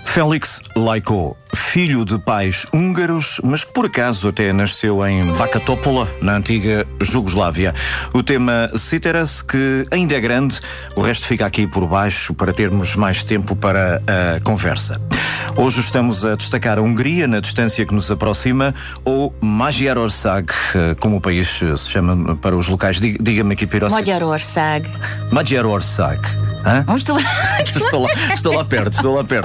Félix Lajkó, filho de pais húngaros, mas que por acaso até nasceu em Bačka Topola, na antiga Jugoslávia. O tema citera-se, que ainda é grande, o resto fica aqui por baixo para termos mais tempo para a conversa. Hoje estamos a destacar a Hungria, na distância que nos aproxima, ou Magyarország, como o país se chama para os locais. Diga-me aqui, Piroska. Magyarország. Magyarország. Estou lá perto.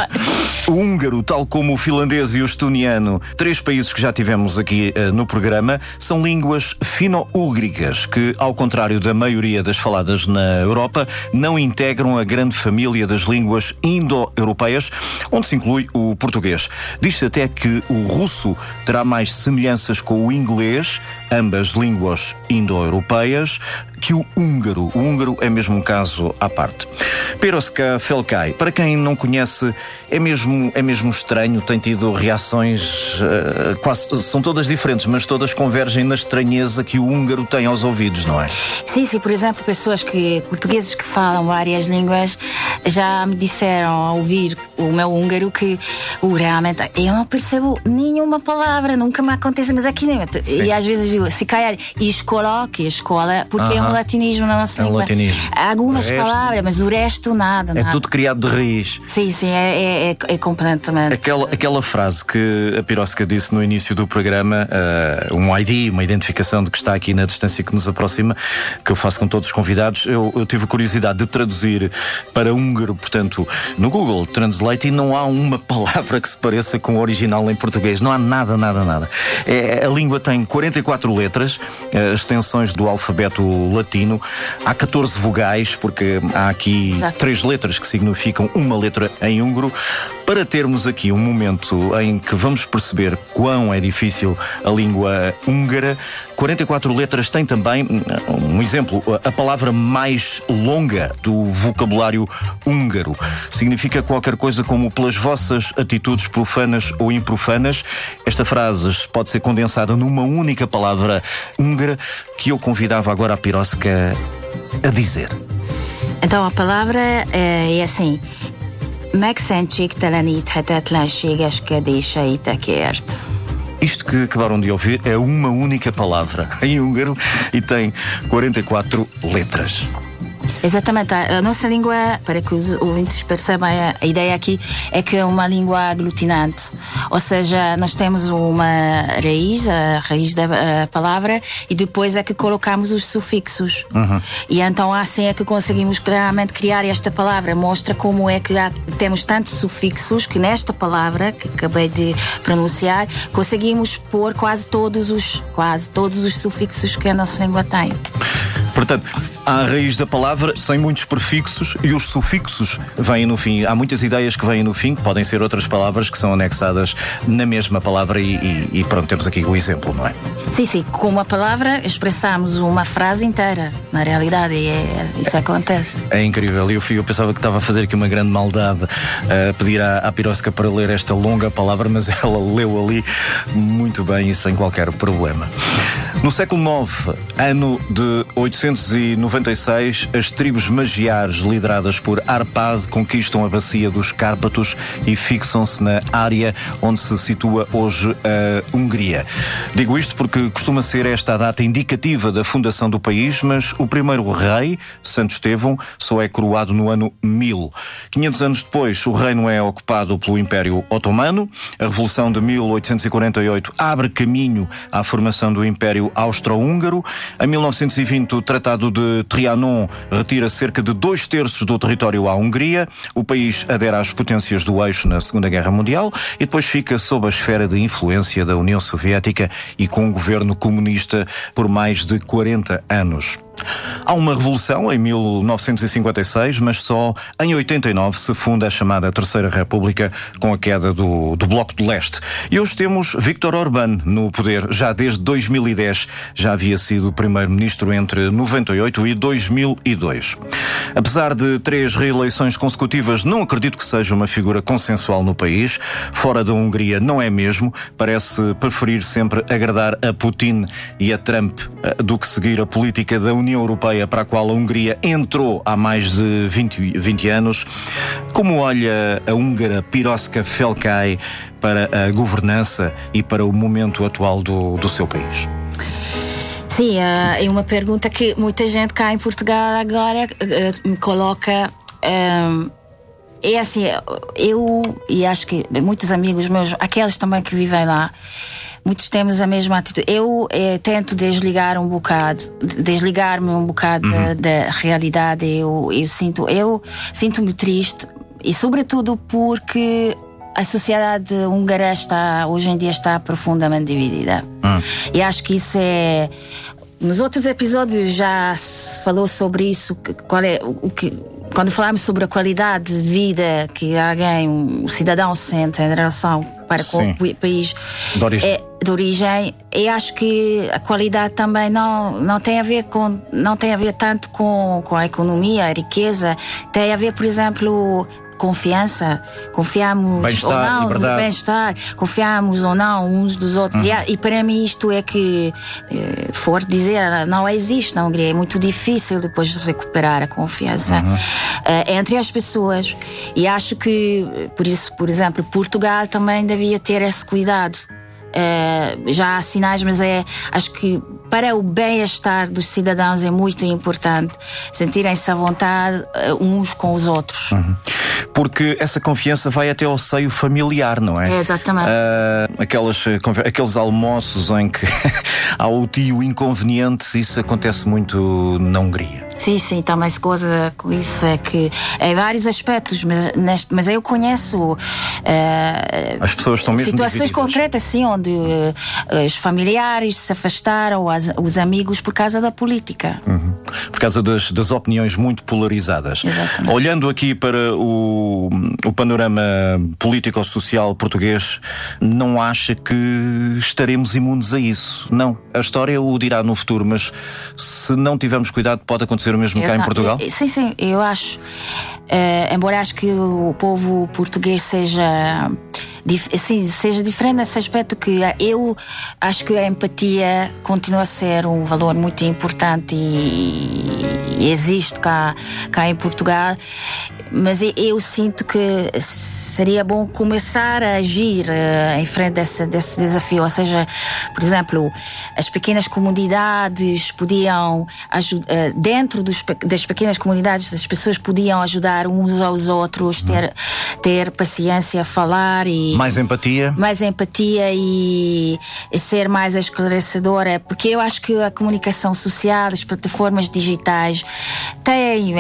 O húngaro, tal como o finlandês e o estoniano, três países que já tivemos aqui no programa, são línguas fino-úgricas que, ao contrário da maioria das faladas na Europa, não integram a grande família das línguas indo-europeias, onde se inclui o português. Diz-se até que o russo terá mais semelhanças com o inglês, ambas línguas indo-europeias, que o húngaro. O húngaro é mesmo um caso à parte. Piroska Felkai, para quem não conhece, é mesmo estranho, tem tido reações quase, são todas diferentes, mas todas convergem na estranheza que o húngaro tem aos ouvidos, não é? Sim, por exemplo, portugueses que falam várias línguas já me disseram ao ouvir o meu húngaro que realmente eu não percebo nenhuma palavra, nunca me acontece, mas aqui nem. E às vezes digo, se calhar, escola, porque é um latinismo na nossa língua. Latinismo. Algumas palavras, mas o resto nada. É tudo criado de raiz. Sim, é completamente. Aquela frase que a Piroska disse no início do programa, um ID, uma identificação de que está aqui na distância que nos aproxima, que eu faço com todos os convidados, eu tive curiosidade de traduzir para húngaro, portanto, no Google Translate, e não há uma palavra que se pareça com o original em português. Não há nada. A língua tem 44 letras, extensões do alfabeto latino. Há 14 vogais, porque há aqui 3 letras que significam uma letra em húngaro. Para termos aqui um momento em que vamos perceber quão é difícil a língua húngara, 44 letras tem também, um exemplo, a palavra mais longa do vocabulário húngaro. Significa qualquer coisa como pelas vossas atitudes profanas ou improfanas. Esta frase pode ser condensada numa única palavra húngara que eu convidava agora a Piroska a dizer. Então a palavra é assim: megszentségteleníthetetlenségeskedéseitekért. Isto que acabaram de ouvir é uma única palavra em húngaro e tem 44 letras. Exatamente, a nossa língua, para que os ouvintes percebam, a ideia aqui é que é uma língua aglutinante, ou seja, nós temos uma raiz, a raiz da palavra, e depois é que colocamos os sufixos. E então assim é que conseguimos claramente criar esta palavra. Mostra como é que temos tantos sufixos que nesta palavra que acabei de pronunciar conseguimos pôr quase todos os sufixos que a nossa língua tem. Portanto, há a raiz da palavra sem muitos prefixos e os sufixos vêm no fim. Há muitas ideias que vêm no fim, que podem ser outras palavras que são anexadas na mesma palavra e pronto, temos aqui o exemplo, não é? Sim, com uma palavra expressamos uma frase inteira, na realidade, e isso acontece. É incrível, e eu pensava que estava a fazer aqui uma grande maldade a pedir à Piroska para ler esta longa palavra, mas ela leu ali muito bem e sem qualquer problema. No século IX, ano de 896, as tribos magiares lideradas por Arpad conquistam a bacia dos Cárpatos e fixam-se na área onde se situa hoje a Hungria. Digo isto porque costuma ser esta a data indicativa da fundação do país, mas o primeiro rei, Santo Estevão, só é coroado no ano 1000. 500 anos depois, o reino é ocupado pelo Império Otomano. A Revolução de 1848 abre caminho à formação do Império Austro-Húngaro. Em 1920, o Tratado de Trianon retira cerca de 2/3 do território à Hungria. O país adere às potências do eixo na Segunda Guerra Mundial e depois fica sob a esfera de influência da União Soviética e com um governo comunista por mais de 40 anos. Há uma revolução em 1956, mas só em 89 se funda a chamada Terceira República com a queda do Bloco de Leste. E hoje temos Viktor Orbán no poder. Já desde 2010 já havia sido primeiro-ministro entre 98 e 2002. Apesar de 3 reeleições consecutivas, não acredito que seja uma figura consensual no país. Fora da Hungria não é mesmo. Parece preferir sempre agradar a Putin e a Trump do que seguir a política da União União Europeia, para a qual a Hungria entrou há mais de 20 anos. Como olha a húngara Piroska Felkai para a governança e para o momento atual do seu país? Sim, é uma pergunta que muita gente cá em Portugal agora me coloca. É assim, eu e acho que muitos amigos meus, aqueles também que vivem lá, muitos temos a mesma atitude. Eu tento desligar-me um bocado da realidade. Eu sinto-me triste, e sobretudo porque a sociedade húngara hoje em dia está profundamente dividida. E acho que isso é... Nos outros episódios já se falou sobre isso, quando falamos sobre a qualidade de vida que um cidadão sente em relação para com o país de origem, eu acho que a qualidade também não tem a ver tanto com a economia, a riqueza. Tem a ver, por exemplo, confiança, confiamos ou não no bem-estar, confiamos ou não uns dos outros. E para mim isto é que, for dizer, não existe na Hungria. É muito difícil depois de recuperar a confiança entre as pessoas. E acho que, por isso, por exemplo, Portugal também devia ter esse cuidado. Já há sinais, mas acho que para o bem-estar dos cidadãos é muito importante sentirem-se à vontade uns com os outros. Porque essa confiança vai até ao seio familiar, não é? Exatamente. Aqueles almoços em que há o tio inconveniente, isso acontece muito na Hungria. Sim, também se goza com isso, é que em vários aspectos, mas eu conheço as pessoas estão mesmo situações divididas. concretas, sim, onde os familiares se afastaram, os amigos, por causa da política. Por causa das opiniões muito polarizadas. Exatamente. Olhando aqui para o panorama político-social português, não acha que estaremos imunes a isso? Não. A história o dirá no futuro, mas se não tivermos cuidado, pode acontecer o mesmo cá em Portugal? Sim, eu acho. Embora acho que o povo português seja diferente nesse aspecto, que eu acho que a empatia continua a ser um valor muito importante e existe cá em Portugal, mas eu sinto que seria bom começar a agir em frente desse desafio. Ou seja, por exemplo, as pequenas comunidades podiam ajudar, dentro das pequenas comunidades as pessoas podiam ajudar uns aos outros, ter paciência, falar e mais empatia e ser mais esclarecedora, porque eu acho que a comunicação social, as plataformas digitais têm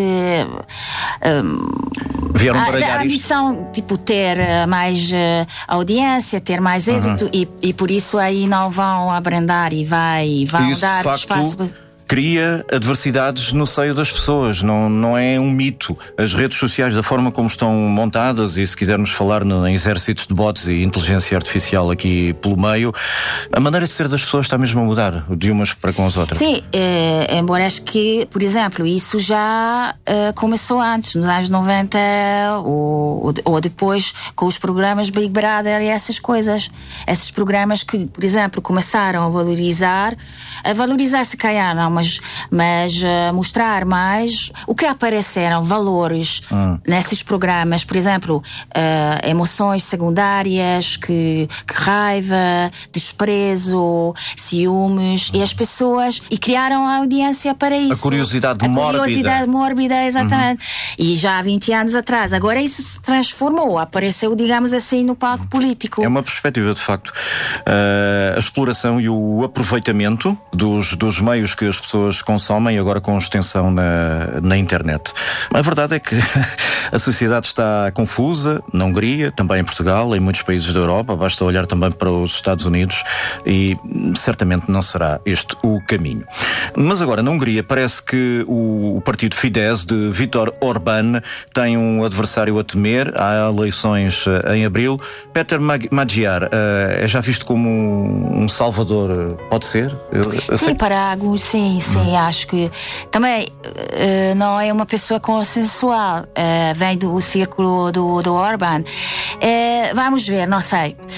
vieram baralhar a ambição, ter mais audiência, ter mais êxito, e por isso aí não vão abrandar e vão isso, dar de facto, espaço. Cria adversidades no seio das pessoas, não é um mito. As redes sociais, da forma como estão montadas, e se quisermos falar em exércitos de bots e inteligência artificial aqui pelo meio, a maneira de ser das pessoas está mesmo a mudar de umas para com as outras. Sim, embora acho que, por exemplo, isso já começou antes, nos anos 90 ou depois, com os programas Big Brother e essas coisas. Esses programas que, por exemplo, começaram a valorizar se calhar não, mas mostrar mais o que apareceram valores nesses programas, por exemplo, emoções secundárias, que raiva, desprezo, ciúmes, e as pessoas, e criaram a audiência para isso. A curiosidade mórbida, exatamente. E já há 20 anos atrás, agora isso se transformou, apareceu, digamos assim, no palco político. É uma perspectiva, de facto. A exploração e o aproveitamento dos meios que as pessoas consomem, agora com extensão na internet. A verdade é que a sociedade está confusa na Hungria, também em Portugal, em muitos países da Europa, basta olhar também para os Estados Unidos, e certamente não será este o caminho. Mas agora, na Hungria, parece que o partido Fidesz de Viktor Orbán tem um adversário a temer. Há eleições em abril. Péter Magyar é já visto como um salvador, pode ser? Sim, para alguns, sim, acho que também não é uma pessoa consensual, vem do círculo do Orbán. Vamos ver, não sei.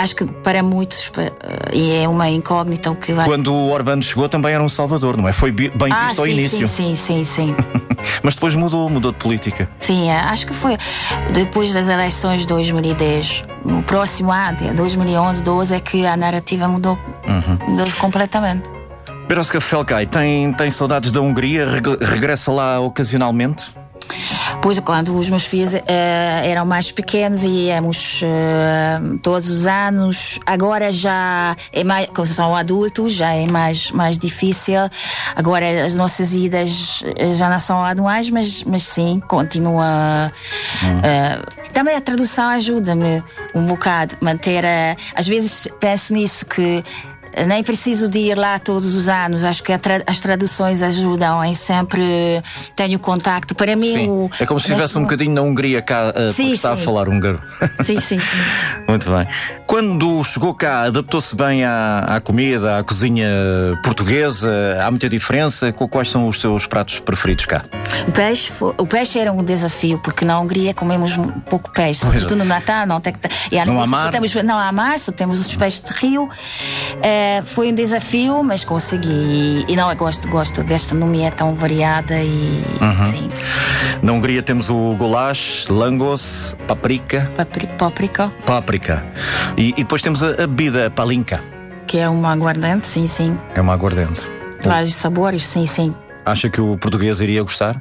acho que para muitos e é uma incógnita o que vai. Quando o Orbán chegou também era um salvador, não é? Foi bem visto ao início. Sim. Mas depois mudou de política. Sim, acho que foi depois das eleições de 2010. No próximo ano, 2011, 12, é que a narrativa mudou completamente. Piroska Felkay, tem saudades da Hungria? Regressa lá ocasionalmente? Pois, quando os meus filhos eram mais pequenos, íamos todos os anos. Agora já é mais, como são adultos, já é mais difícil. Agora as nossas idas já não são anuais, mas sim, continua. Também a tradução ajuda-me um bocado. Manter às vezes penso nisso, que nem preciso de ir lá todos os anos. Acho que as traduções ajudam. Eu sempre tenho contacto. Para mim, sim. É como se estivesse um bocadinho na Hungria cá, porque está a falar húngaro. Sim. Muito bem. Quando chegou cá, adaptou-se bem à comida, à cozinha portuguesa? Há muita diferença? Quais são os seus pratos preferidos cá? O peixe era um desafio, porque na Hungria comemos pouco peixe. Sobretudo no Natal, não tem que. Não há mar? Não há mar, só temos os peixes de rio. Foi um desafio, mas consegui. E não, eu gosto. A gastronomia é tão variada e. Sim. Na Hungria temos o goulash, langos, páprica. Páprica. E depois temos a bebida, a palinka. Que é uma aguardente, sim. É uma aguardente. Vários sabores, sim. Acha que o português iria gostar?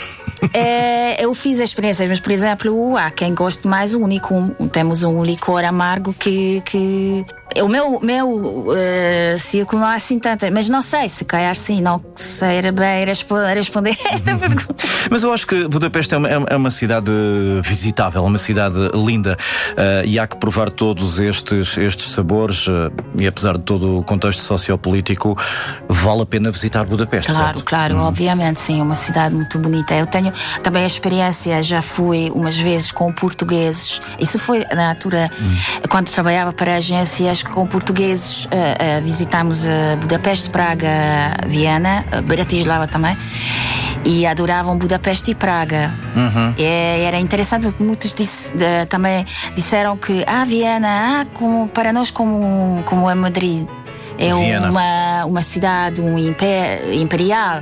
Eu fiz experiências, mas por exemplo, há quem goste mais o único. Temos um licor amargo que o meu círculo não há assim tanto, mas não sei, se calhar sim, não sei bem responder esta pergunta. Mas eu acho que Budapeste é uma cidade visitável, uma cidade linda, e há que provar todos estes sabores, e apesar de todo o contexto sociopolítico, vale a pena visitar Budapeste. Claro, obviamente, sim, é uma cidade muito bonita. Eu tenho também a experiência, já fui umas vezes com portugueses, isso foi na altura, quando trabalhava para agências, com portugueses, visitámos Budapeste, Praga, Viena, Bratislava também, e adoravam Budapeste e Praga. Era interessante porque muitos também disseram que Viena, para nós como é Madrid, é uma cidade imperial.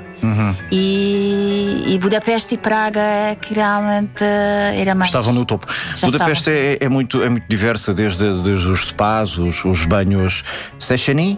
E Budapeste e Praga que realmente era mais. Estavam no topo. Budapeste é muito diversa, desde os spas, os banhos Széchenyi.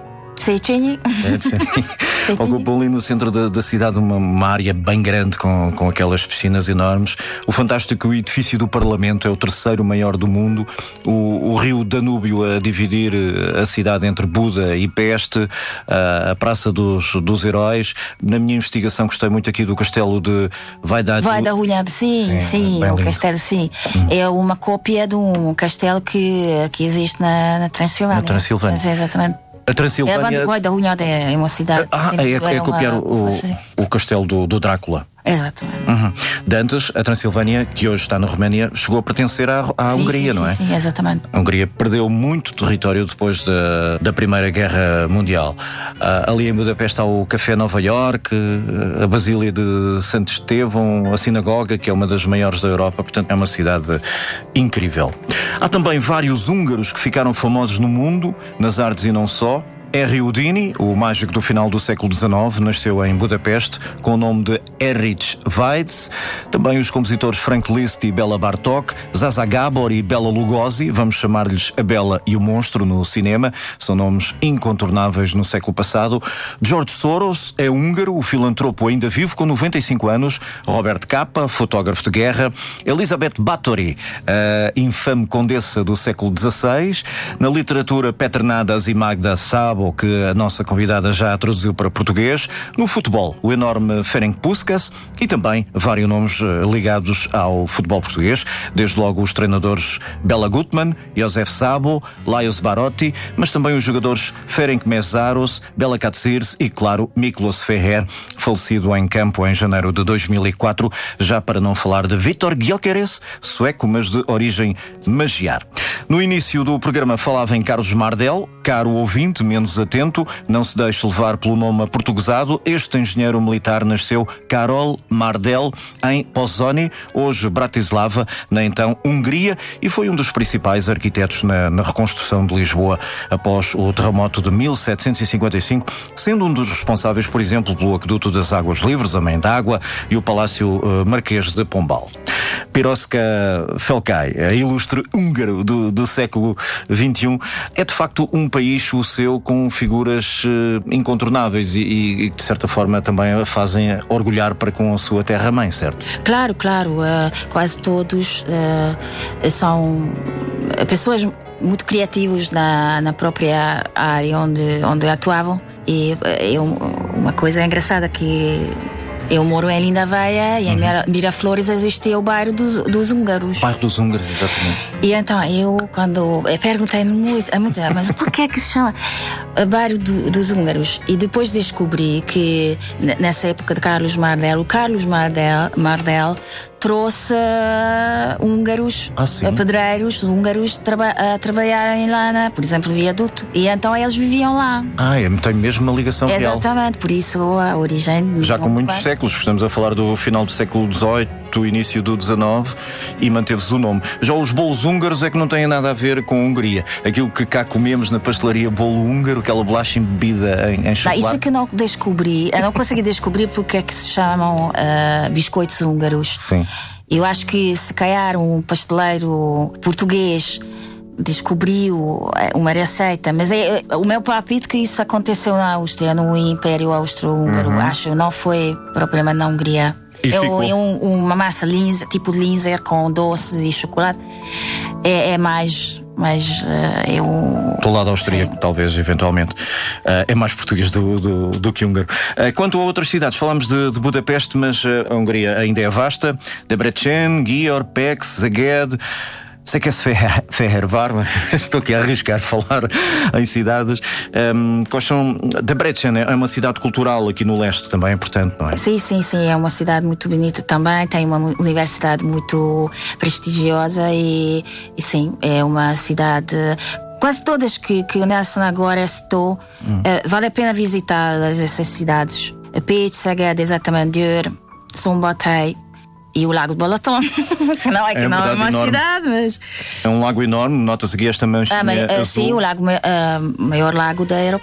Ocupam ali no centro da cidade uma área bem grande com aquelas piscinas enormes. O fantástico edifício do Parlamento é o terceiro maior do mundo. O rio Danúbio a dividir a cidade entre Buda e Peste. A Praça dos Heróis. Na minha investigação gostei muito aqui do castelo de Vajdahunyad. Sim, o castelo, sim. É uma cópia de um castelo que existe na Transilvânia. Na Transilvânia. Sim, exatamente. A Transilvânia. Vajdahunyad é uma cidade. É copiar o castelo do Drácula. Exatamente. De antes, a Transilvânia, que hoje está na Roménia, chegou a pertencer à Hungria, não é? Sim, exatamente. A Hungria perdeu muito território depois da Primeira Guerra Mundial. Ali em Budapeste há o Café Nova Iorque, a Basília de Santo Estevão, a sinagoga, que é uma das maiores da Europa, portanto é uma cidade incrível. Há também vários húngaros que ficaram famosos no mundo, nas artes e não só. Erry Houdini, o mágico do final do século XIX, nasceu em Budapeste com o nome de Erich Weitz. Também os compositores Frank Liszt e Béla Bartók, Zaza Gabor e Bela Lugosi, vamos chamar-lhes a Bela e o Monstro no cinema, são nomes incontornáveis no século passado. George Soros é húngaro, o filantropo ainda vivo, com 95 anos. Robert Capa, fotógrafo de guerra. Elizabeth Báthory, a infame condessa do século XVI. Na literatura, Petr Nadas e Magda Sabo, que a nossa convidada já traduziu para português. No futebol, o enorme Ferenc Puskás e também vários nomes ligados ao futebol português, desde logo os treinadores Bela Gutmann, Josef Sabo, Lajos Barotti, mas também os jogadores Ferenc Mészáros, Bela Katsirs e, claro, Miklos Ferrer, falecido em campo em janeiro de 2004, já para não falar de Viktor Gyökeres, sueco, mas de origem magiar. No início do programa falava em Carlos Mardel, Caro ouvinte, menos atento, não se deixe levar pelo nome aportuguesado. Este engenheiro militar nasceu Karol Mardel em Pozsony, hoje Bratislava, na então Hungria, e foi um dos principais arquitetos na reconstrução de Lisboa após o terremoto de 1755, sendo um dos responsáveis, por exemplo, pelo Aqueduto das Águas Livres, a Mãe d'Água, e o Palácio Marquês de Pombal. Piroska Felkai, a ilustre húngaro do século XXI, é de facto um país, o seu, com figuras incontornáveis e que de certa forma também a fazem orgulhar para com a sua terra-mãe, certo? Claro, quase todos são pessoas muito criativos na própria área onde atuavam. E uma coisa engraçada que eu moro em Lindavia e em Miraflores existia o bairro dos húngaros. Bairro dos húngaros, exatamente. E então eu perguntei muito, mas por que é que se chama bairro dos húngaros? E depois descobri que nessa época de Carlos Mardel, o Carlos Mardel trouxe húngaros, pedreiros húngaros a trabalharem lá, por exemplo, no viaduto. E então eles viviam lá. Tem mesmo uma ligação real. Exatamente, por isso a origem... Já com muitos séculos, estamos a falar do final do século XVIII, início do XIX, e manteve-se o nome. Já os bolos húngaros é que não têm nada a ver com a Hungria. Aquilo que cá comemos na pastelaria, bolo húngaro, aquela bolacha embebida em chocolate. Isso é que não descobri. Eu não consegui descobrir porque é que se chamam biscoitos húngaros. Sim. Eu acho que se calhar um pasteleiro português descobriu uma receita, mas o meu palpite que isso aconteceu na Áustria, no Império Austro-Húngaro, acho, não foi propriamente na Hungria. Uma massa linzer, tipo linzer com doces e chocolate. É mais do lado austríaco, talvez, eventualmente. É mais português do que húngaro. Quanto a outras cidades, falamos de Budapeste, mas a Hungria ainda é vasta. Debrecen, Győr, Pécs, Szeged. Sei que é Fehérvár, estou aqui a arriscar falar em cidades. Debrecen é uma cidade cultural aqui no leste também, é importante, não é? Sim, é uma cidade muito bonita também, tem uma universidade muito prestigiosa e sim, é uma cidade... Quase todas que o Nelson agora citou, vale a pena visitar essas cidades. Pécs, Szeged, exatamente, Győr, Szombathely e o Lago de Balaton. Não é que não é uma enorme cidade, mas... É um lago enorme, nota-se aqui esta manchinha azul. Sim, o maior lago da Europa.